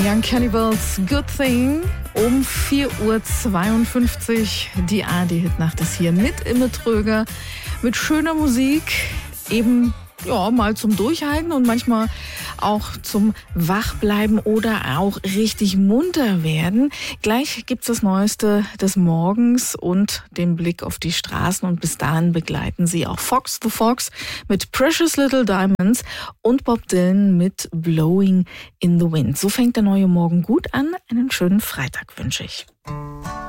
Young Cannibals, Good Thing. Um 4:52 Uhr, die ARD-Hitnacht ist hier mit Imme Tröger, mit schöner Musik, eben mal zum Durchhalten und manchmal auch zum Wachbleiben oder auch richtig munter werden. Gleich gibt's das Neueste des Morgens und den Blick auf die Straßen und bis dahin begleiten Sie auch Fox the Fox mit Precious Little Diamonds und Bob Dylan mit Blowing in the Wind. So fängt der neue Morgen gut an. Einen schönen Freitag wünsche ich.